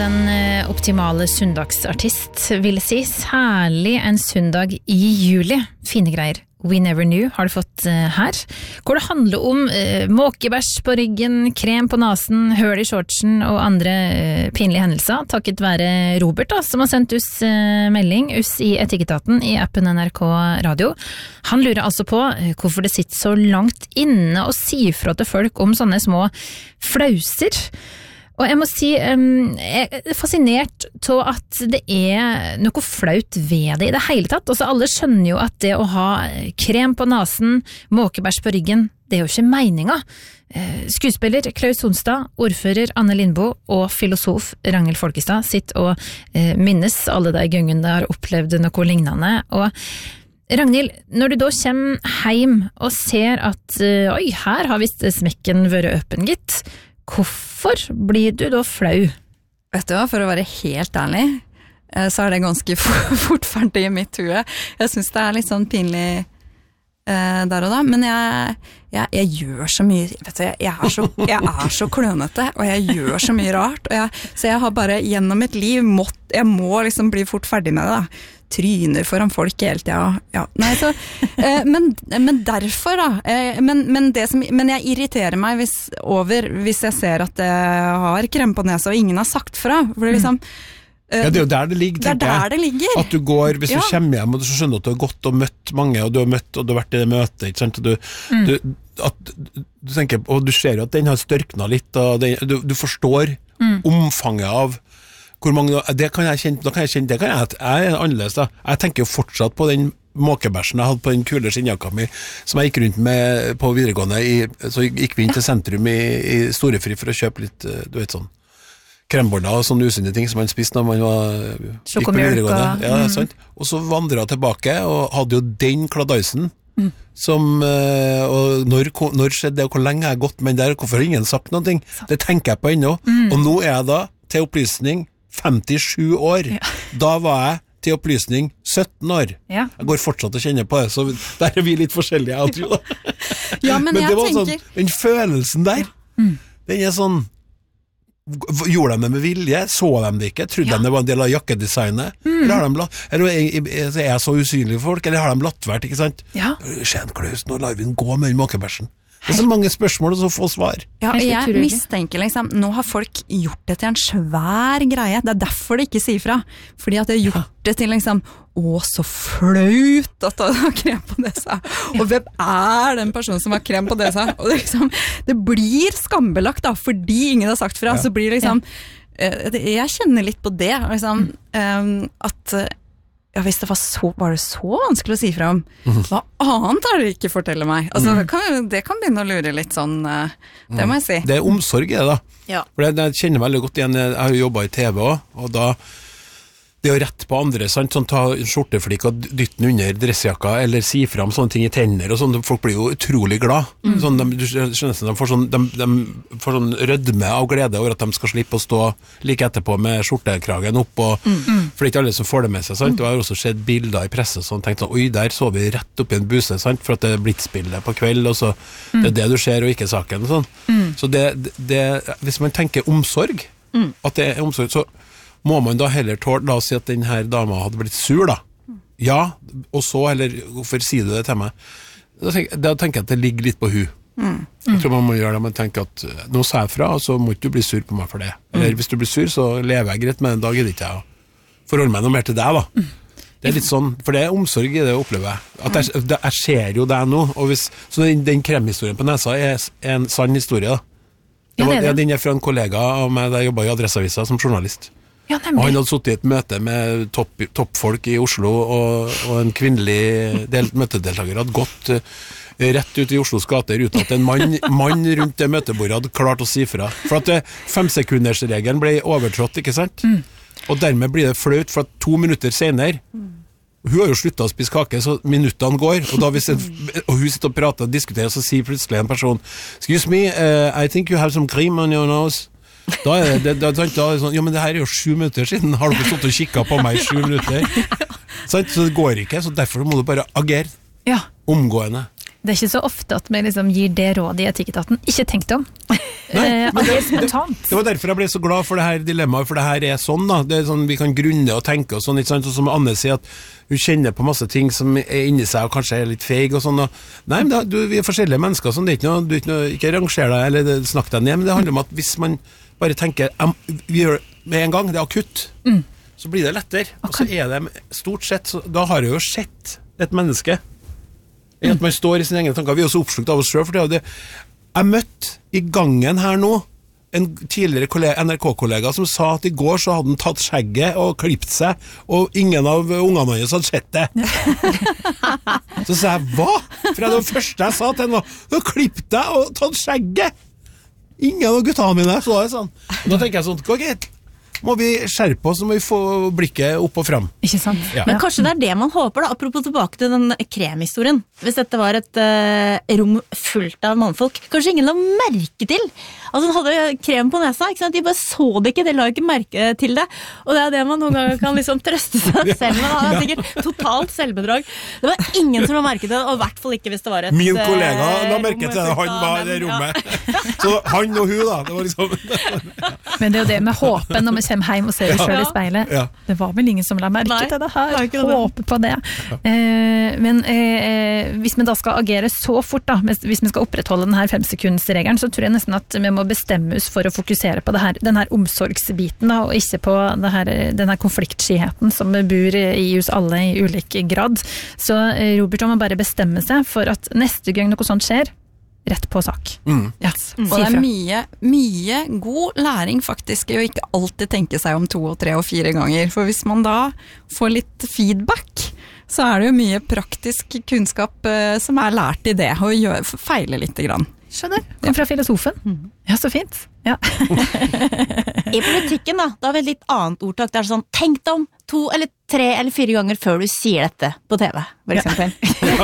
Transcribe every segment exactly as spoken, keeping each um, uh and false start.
den optimale søndagsartist, vil jeg si. Særlig en søndag i juli. Fine greier. We Never Knew har du fått her. Hvor det handler om uh, måkebæsj på ryggen, krem på nasen, høl i shortsen og andre uh, pinlige hendelser. Takket være Robert da, som har sendt oss uh, melding, oss i Etikketaten i appen N R K Radio. Han lurer altså på uh, hvorfor det sitter så langt inne å si fra til folk om sånne små flauser. Og jeg må si, um, jeg er fascinert til at det er noe flaut ved det i det hele tatt. Altså, alle skjønner jo at det å ha krem på nasen, måkebæsj på ryggen, det er jo ikke meningen. Skuespiller Klaus Sonstad, ordfører Anne Lindboe og filosof Ragnhild Folkestad sitter og uh, minnes alle de gangene de har opplevd noe lignende. Og Ragnhild, når du da kommer hjem og ser at uh, oi, her har visst smekken vært åpen, gitt. Hvorfor blir du da flau? Vet du hva, for å være helt ærlig, så er det ganske fort ferdig i mitt hue. Jeg synes det er litt sånn pinlig eh, der og da, men jeg, jeg, jeg gjør så mye, vet du, jeg er så, jeg er så klønete, og jeg gjør så mye rart, og jeg, så jeg har bare gjennom mitt liv mått, jeg må liksom bli fort ferdig med det da. Tryner foran folk helt, ja. ja. Nei, så, eh, men, men derfor da, eh, men, men, det som, men jeg irriterer meg hvis, over hvis jeg ser at jeg har krem på nesa, og ingen har sagt fra, for det liksom ja, det er jo der det ligger, det er der det ligger. At du går, hvis ja. du kommer hjem, og du skjønner at du har gått og møtt mange, og du har møtt, og du har vært i det møtet, ikke sant, og du, mm. du, at, du tenker, og du ser jo at den har størknet litt, og den, du, du forstår mm. omfanget av hvor mange, det kan jeg kjenne, da kan jeg kjenne, det kan jeg, jeg er annerledes da, jeg tenker jo fortsatt på den måkebæsjen jeg hadde på den kule skinnjakka mi, som jeg gikk rundt med på videregående, i, så gikk vi inn til sentrum i, i Storefri for å kjøpe litt, du vet sånn, kremboller og sånne usunne ting som man spiste når man var, gikk på videregående. Ja, mm. sant. Og så vandret jeg tilbake, og hadde jo den kladdaisen, mm. som, og når, når skjedde det, og hvor lenge jeg har gått med den der, hvorfor har ingen sagt noen ting? Det tenker jeg på ennå, mm. og nå er jeg da, til opplysning, femtisju år. Ja. Da var jeg til opplysning sytten år. Ja. Jeg går fortsatt og kjenner på det, så der er vi litt forskjellige, jeg tror da. Ja, men, men jeg det var tenker... sånn, den følelsen der, mm. den er sånn, gjorde de det med vilje? Så de det ikke? Trodde ja. de det var en del av jakkedesignet? Mm. Eller har de latt, eller er jeg så usynlig for folk, eller har de latt vært, ikke sant? Ja. Skjønn Klaus, nå lar vi den gå med den måkebæsjen. Det er så mange spørsmål og så få svar. Ja, jeg mistenker liksom, nå har folk gjort det til en svær greie. Det er derfor de ikke sier fra. Fordi at de har gjort det til liksom, å, så flaut at de har krem på nesa. Og hvem er den personen som har krem på nesa? Og det, liksom, det blir skambelagt da, fordi ingen har sagt fra. Så blir det liksom, jeg kjenner litt på det, liksom, at ja, hvis det var så, var det så vanskelig å si fra om, hva annet er det ikke forteller meg? Altså, det kan, det kan begynne å lure litt sånn, det må jeg si. Det er omsorg, det da. Ja. For det, jeg kjenner veldig godt igjen, jeg har jo jobbet i T V også, og da, det å rette på andre, sant? Sånn ta skjorteflik og dytte den under dressjakka, eller si frem sånne ting i tenner, og sånn, folk blir jo utrolig glad. Mm. Sånn, de, du skjønner, de får sånn, de, de får sånn rødme av glede over at de skal slippe å stå like etterpå med skjortekragen opp, og, mm. for det er ikke alle som får det med seg, sant? Og jeg har også sett bilder i presse, sånn, tenkt sånn, oi, der så vi rett opp i en buse, sant? For at det er blitzbildet på kveld, og så, mm. det er det du ser, og ikke saken, sånn. Mm. Så det, det, hvis man tenker omsorg, mm. at det er omsorg, så må man da heller tåle, la oss si at den her dama hadde blitt sur da. Ja, og så, eller hvorfor sier du det til meg? Da tenker, da tenker jeg at det ligger litt på hu. Mm. Jeg tror man må gjøre det, man tenker at nå sa jeg fra, og så må ikke du bli sur på meg for det. Eller mm. hvis du blir sur, så lever jeg greit med en dag, gidder ikke jeg å forholde meg noe mer til deg da. Mm. Det er litt sånn, for det er omsorg i det å oppleve. At jeg, jeg ser jo deg nå, og hvis, så den, den kremhistorien på nesa er en sann historie da. Det var, ja, det er den er fra en kollega av meg da jeg jobbet i Adresseavisa som journalist. Ja, og han hadde suttet i et møte med topp, toppfolk i Oslo, og, og en kvinnelig del, møtedeltaker hadde gått uh, rett ut i Oslos gater uten at en mann, mann rundt det møtebordet hadde klart å si fra. For at uh, femsekundersregelen ble overtrådt, ikke sant? Mm. Og dermed blir det flaut, for at to minutter senere, mm. hun har jo sluttet å spise kake, så minuttene går, og, da hvis en, og hun sitter og prater og diskuterer, så sier plutselig en person, excuse me, uh, I think you have some cream on your nose. Da er det, da, da, da er det sånn, ja, men det her er jo sju minutter siden, har du ikke stått og kikket på meg i sju minutter? Så det går ikke, så derfor må du bare agere. Ja. Omgående. Det er ikke så ofte at vi liksom gir det rådet i Etikketaten. Ikke tenk deg om. Nei, eh, men det er det, det, spontant. det var derfor jeg ble så glad for det her dilemmaet, for det her er sånn da, det er sånn vi kan grunne og tenke og sånn, ikke sant, og som Anne sier at hun kjenner på masse ting som er inni seg og kanskje er litt feig og sånn, og nei, men da, du, vi er forskjellige mennesker, sånn, det er ikke noe, du er ikke, noe, ikke ranger deg eller snakk deg ned, men det handler om at hvis man bare tenker, vi gjør med en gang, det er akutt, mm. så blir det lettere, okay. Og så er det stort sett, så, da har jeg jo sett et menneske, at man står i sine egne tanker, vi er også oppslukt av oss selv, for det er det. Jeg møtte i gangen her nå en tidligere kollega, N R K-kollega som sa at i går så hadde han tatt skjegget og klippet seg, og ingen av ungene hans hadde sett det. Så sa jeg, hva? For det var det første jeg sa til henne, du har klippet deg og tatt skjegget. Ingen av guttene mine så det sånn. Og da tenker jeg sånn, ok, må vi skjerpe oss, så må vi få blikket opp og frem. Ikke sant? Ja. Men kanskje det er det man håper da, apropos tilbake til den kremhistorien. Hvis dette var et uh, rom fullt av mannfolk, kanskje ingen la merke til. Altså han hadde krem på nesa, ikke sant? De bare så det ikke, de la ikke merke til det. Og det er det man noen ganger kan liksom trøste seg selv med. Det er sikkert totalt selvbedrag. Det var ingen som la merke til det, og i hvert fall ikke hvis det var et Min kollega la merke til det, han var i det rommet. Ja. Så han og hun da, det var liksom... Men det er jo det med håpen når vi kommer hjem og ser det selv i speilet. Ja. Det var vel ingen som la merke Nei, til det her. det. Håper på det. Eh, men eh, hvis vi da skal agere så fort da, hvis vi skal opprettholde denne femsekundsregelen, så tror jeg nesten at vi må bestemme oss for å fokusere på det her, den her omsorgsbiten da, og ikke på det her, den her konfliktskyheten som bor i oss alle i ulik grad. Så eh, Robert må bare bestemme seg for at neste gang noe sånt skjer, rett på sak. Mm. Yes. Mm. Og det er mye, mye god læring faktisk i å ikke alltid tenke seg om to og tre og fire ganger, for hvis man da får litt feedback, så er det jo mye praktisk kunnskap uh, som er lært i det, og gjør, feile litt grann. Skjønner. Kom fra filosofen. Ja, så fint. Ja. I politikken da, da har vi et litt annet ordtak. Det er sånn, tenk deg om to eller tre eller fire ganger før du sier dette på T V, for eksempel.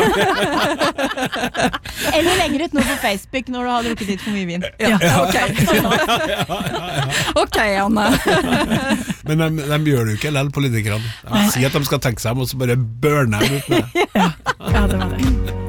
Eller lenger ut noe på Facebook når du har drukket litt for mye vin. Ja, ok. Ok, Anne. Men de, de gjør det jo ikke lell, politikerne. De sier at de skal tenke seg om, og så bare børner de ut med det. Ja, ja, det var det.